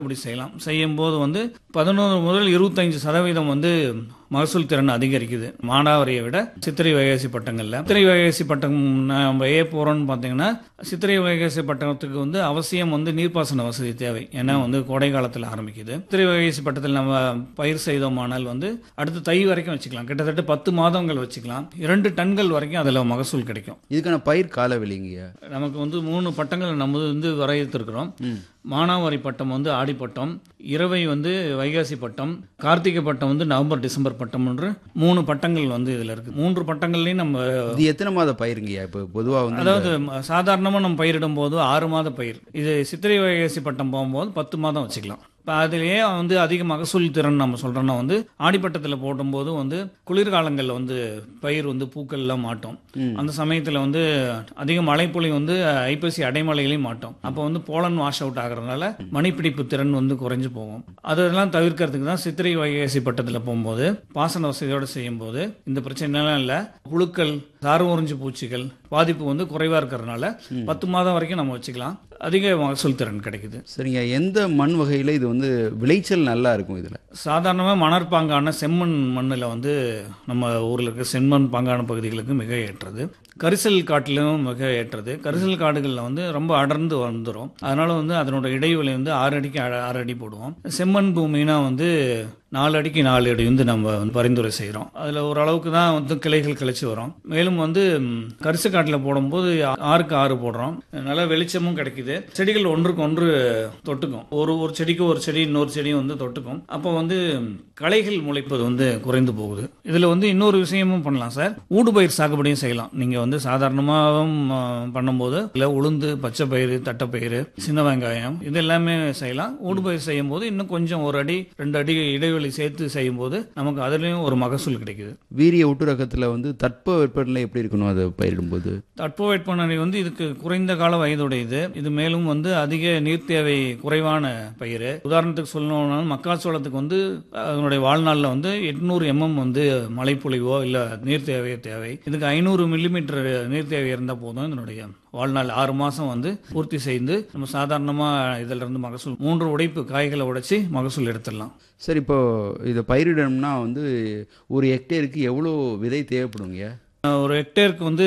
இப்படி செய்யலாம். செய்யும்போது வந்து 11 முதல் 25% வந்து மகசூல் திறன் அதிகரிக்குது மானாவாரியை விட சித்திரை வைகாசி பட்டங்கள்ல. சித்திரை வைகாசி பட்டம் நம்ம போறோம்னு பார்த்தீங்கன்னா, சித்திரை வைகாசி பட்டத்துக்கு வந்து அவசியம் வந்து நீர்ப்பாசன வசதி தேவை. ஏன்னா வந்து கோடை காலத்தில் ஆரம்பிக்குது. சித்திரை வைகாசி பட்டத்தில் நம்ம பயிர் செய்தோமானால் வந்து அடுத்து தை வரைக்கும் வச்சுக்கலாம். கிட்டத்தட்ட 10 மாதங்கள் வச்சுக்கலாம். 2 டன்கள் வரைக்கும் அதில் மகசூல் கிடைக்கும். இதுக்கான பயிர் காலவெளிங்கய்யா? நமக்கு வந்து 3 பட்டங்கள் நம்ம வந்து வரையறுத்திருக்கிறோம். மானாவாரி பட்டம் வந்து ஆடி பட்டம், இரவை வந்து வைகாசி பட்டம், கார்த்திகை பட்டம் வந்து நவம்பர் டிசம்பர் பட்டம் என்று 3 பட்டங்கள் வந்து இதில் இருக்குது. 3 பட்டங்கள்லையும் நம்ம இது எத்தனை மாத பயிருங்கய்யா? இப்போ பொதுவாக வந்து அதாவது சாதாரணமாக நம்ம பயிரிடும் போது 6 மாத பயிர், இது சித்திரை வைகாசி பட்டம் போகும்போது 10 மாதம் வச்சுக்கலாம். இப்போ அதிலேயே வந்து அதிக மகசூல் திறன் நம்ம சொல்கிறோன்னா வந்து ஆடிப்பட்டத்தில் போடும்போது வந்து குளிர்காலங்களில் வந்து பயிர் வந்து பூக்கள்லாம் மாட்டோம். அந்த சமயத்தில் வந்து அதிக மழைப்பொழி வந்து ஐப்பசி அடைமழைகளையும் மாட்டோம். அப்போ வந்து போலன் வாஷ் அவுட் ஆகிறதுனால மணிப்பிடிப்பு திறன் வந்து குறைஞ்சு போகும். அதெல்லாம் தவிர்க்கிறதுக்கு தான் சித்திரை வைகாசி பட்டத்தில் போகும்போது பாசன வசதியோடு செய்யும்போது இந்த பிரச்சனைலாம் இல்லை. புழுக்கள், சாறு உறிஞ்சு பூச்சிகள் பாதிப்பு வந்து குறைவாக இருக்கிறதுனால 10 மாதம் வரைக்கும் நம்ம வச்சுக்கலாம். அதிக மகசூல் திறன் கிடைக்குது. சரிங்க. எந்த மண் வகையில் இது வந்து விளைச்சல் நல்லா இருக்கும்? இதில் சாதாரணமாக மணற்பாங்கான செம்மண் மண்ணில் வந்து நம்ம ஊரில் இருக்க செம்மண் பாங்கான பகுதிகளுக்கு மிக ஏற்றது. கரிசல் காட்டிலும் மிக ஏற்றது. கரிசல் காடுகளில் வந்து ரொம்ப அடர்ந்து வந்துடும். அதனால வந்து அதனோட இடைவெளி வந்து 6 அடிக்கு 6 அடி போடுவோம். செம்மண் பூமினா வந்து 4 அடிக்கு 4 அடி வந்து நம்ம வந்து பரிந்துரை செய்கிறோம். அதில் ஓரளவுக்கு தான் வந்து கிளைகள் கிளச்சி வரும். மேலும் வந்து கரிசு காட்டில் போடும்போது 6க்கு 6 போடுறோம். நல்ல வெளிச்சமும் கிடைக்குது. செடிகள் ஒன்றுக்கு ஒன்று தொட்டுக்கும். ஒரு செடிக்கு ஒரு செடி இன்னொரு செடியும் வந்து தொட்டுக்கும். அப்போ வந்து களைகள் முளைப்பது வந்து குறைந்து போகுது. இதில் வந்து இன்னொரு விஷயமும் பண்ணலாம் சார். ஊடுபயிர் சாகுபடியும் செய்யலாம். நீங்கள் வந்து சாதாரணமாகவும் பண்ணும்போது இல்லை உளுந்து, பச்சை பயிறு, தட்டைப்பயிறு, சின்ன வெங்காயம் இது எல்லாமே செய்யலாம். ஊடுபயிர் செய்யும் போது இன்னும் கொஞ்சம் 1 அடி 2 அடி இடைவெளி சேர்த்து செய்யும் போது நமக்கு அதுலேயும் ஒரு மகசூல் கிடைக்குது. வீரிய ஊட்டுரகத்தில் வந்து தட்ப வெப்பநிலை எப்படி இருக்கணும் அதை பயிரிடும்போது? தட்ப வெப்பநிலை வந்து இதுக்கு குறைந்த கால வயதுடையது. இது மேலும் வந்து அதிக நீர் தேவை குறைவான பயிர். உதாரணத்துக்கு சொல்லணும்னா மக்காச்சோளத்துக்கு வந்து அதனுடைய வாழ்நாளில் வந்து 800 mm வந்து மழைப்பொழிவோ இல்லை நீர் தேவையோ தேவை. இதுக்கு 500 மில்லிமீட்டர் நீர் தேவை இருந்தால் போதும். இதனுடைய வாழ்நாள் 6 மாதம் வந்து பூர்த்தி செய்து நம்ம சாதாரணமாக இதில் இருந்து மகசூல் 3 உடைப்பு காய்களை உடைச்சி மகசூல் எடுத்துடலாம். சரி, இப்போ இதை பயிரிடணும்னா வந்து ஒரு ஹெக்டேருக்கு எவ்வளோ விதை தேவைப்படுங்க? ஒரு ஹெக்டேருக்கு வந்து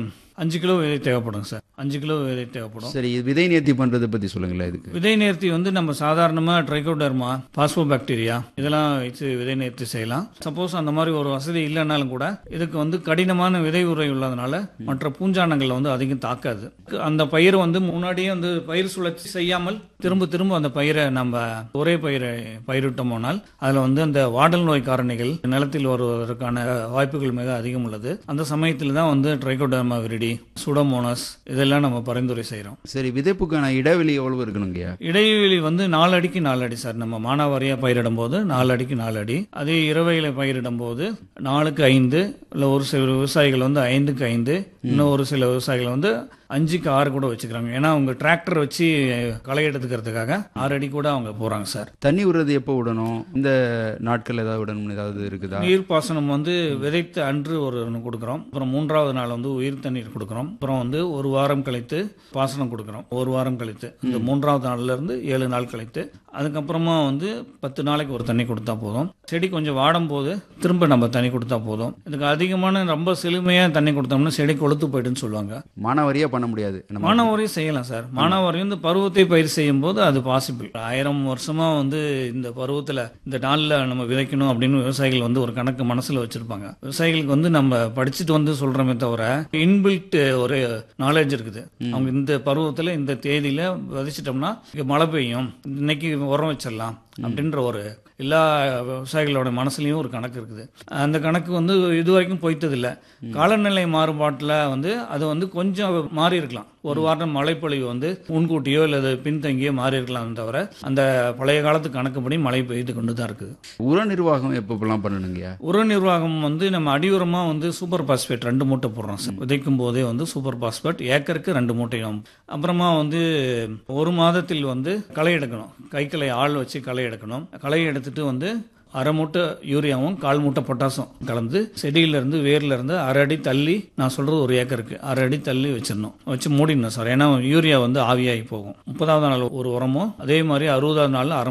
5 கிலோ விதை தேவைப்படும் சார். 5 கிலோ விதை தேவைப்படும். சரி, விதை நேர்த்தி பண்ணுறதை பற்றி சொல்லுங்களேன். இதுக்கு விதை நேர்த்தி வந்து நம்ம சாதாரணமாக ட்ரைகோடர்மா, பாஸ்போபாக்டீரியா இதெல்லாம் வச்சு விதை நேர்த்தி செய்யலாம். சப்போஸ் அந்த மாதிரி ஒரு வசதி இல்லைனாலும் கூட இதுக்கு வந்து கடினமான விதை உரை உள்ளதுனால மற்ற பூஞ்சானங்களை வந்து அதிகம் தாக்காது. அந்த பயிரை வந்து முன்னாடியே வந்து பயிர் சுழற்சி செய்யாமல் திரும்ப அந்த பயிரை நம்ம ஒரே பயிரை பயிரிட்டோம்னால் அதில் வந்து அந்த வாடல் நோய் காரணிகள் நிலத்தில் வருவதற்கான வாய்ப்புகள் மிக அதிகம் உள்ளது. அந்த சமயத்தில் தான் வந்து ட்ரைகோடர்மா விரிடி, சூடோமோனாஸ் இதெல்லாம் நம்ம பரிந்துரை செய்கிறோம். சரி, விதைப்புக்கான இடைவெளி எவ்வளவு இருக்கணுங்க? இடைவெளி வந்து 4 அடிக்கு 4 அடி சார். நம்ம மானாவாரியா பயிரிடும் போது 4 அடிக்கு 4 அடி. அதே இரவையில பயிரிடும் போது 4க்கு 5, இல்லை ஒரு சில விவசாயிகள் வந்து 5க்கு 5, இன்னும் ஒரு சில விவசாயிகள் வந்து 5க்கு 6 கூட வச்சுக்கிறாங்க. ஏன்னா அவங்க டிராக்டர் வச்சு களை எடுத்துக்கிறதுக்காக 6 அடி கூட அவங்க போறாங்க சார். தண்ணி விடுறது எப்போ விடணும்? இந்த நாட்கள் ஏதாவது விடணும்னு ஏதாவது இருக்குதா? நீர் பாசனம் வந்து விதைத்து அன்று ஒன்று கொடுக்குறோம். அப்புறம் 3வது நாள் வந்து உயிர் தண்ணீர் கொடுக்குறோம். அப்புறம் வந்து 1 வாரம் கழித்து பாசனம் கொடுக்குறோம். 1 வாரம் கழித்து இந்த 3வது நாள்ல இருந்து 7 நாள் கழித்து அதுக்கப்புறமா வந்து 10 நாளைக்கு ஒரு தண்ணி கொடுத்தா போதும். செடி கொஞ்சம் வாடும் போது திரும்ப நம்ம தண்ணி கொடுத்தா போதும். இதுக்கு அதிகமான ரொம்ப செழுமையா தண்ணி கொடுத்தோம்னா செடி கொளுத்து போயிடுன்னு சொல்லுவாங்க. மானாவாரியா பண்ண முடியாது. மானாவாரியும் செய்யலாம் சார். மானாவாரி வந்து பருவத்தை பயிர் செய்யும் போது அது பாசிபிள். 1000 வருஷமா வந்து இந்த பருவத்துல இந்த நாள்ல நம்ம விதைக்கணும் அப்படின்னு விவசாயிகள் வந்து ஒரு கணக்கு மனசுல வச்சிருப்பாங்க. விவசாயிகளுக்கு வந்து நம்ம படிச்சுட்டு வந்து சொல்றோமே தவிர இன்பில்ட் ஒரு நாலேஜ் இருக்குது. அவங்க இந்த பருவத்துல இந்த தேதியில விதைச்சிட்டோம்னா மழை பெய்யும், இன்னைக்கு உரம் வச்சிடலாம் அப்படின்ற ஒரு எல்லா விவசாயிகளோட மனசுலையும் ஒரு கணக்கு இருக்குது. அந்த கணக்கு வந்து இதுவரைக்கும் போய்த்ததில்லை. காலநிலை மாறுபாட்டில் வந்து அது வந்து கொஞ்சம் மாறி இருக்கலாம். ஒரு வாரம் மழைப்பொழிவு வந்து முன்கூட்டியோ இல்லை பின்தங்கியோ மாறி இருக்கலாம் தவிர அந்த பழைய காலத்து கணக்குப்படி மழை பெய்து கொண்டு தான் இருக்குது. உர நிர்வாகம் எப்பெல்லாம் பண்ணணுங்க? உர நிர்வாகம் வந்து நம்ம அடியுரமாக வந்து சூப்பர் பாஸ்பேட் 2 மூட்டை போடுறோம் சார். விதைக்கும் போதே வந்து சூப்பர் பாஸ்பேட் ஏக்கருக்கு 2 மூட்டையும். அப்புறமா வந்து 1 மாதத்தில் வந்து களை எடுக்கணும். கைக்களை ஆள் வச்சு களை எடுக்கணும். களை எடுத்துட்டு வந்து அரை மூட்டை யூரியாவும் 1/4 மூட்டை பொட்டாசும் கலந்து செடியிலேருந்து வேர்லேருந்து 1/2 அடி தள்ளி, நான் சொல்கிறது 1 ஏக்கருக்கு 1/2 அடி தள்ளி வச்சிடணும். வச்சு மூடிடணும் சார். ஏன்னா யூரியா வந்து ஆவியாகி போகும். 30வது நாள் ஒரு உரமும், அதே மாதிரி 60வது நாள் அரை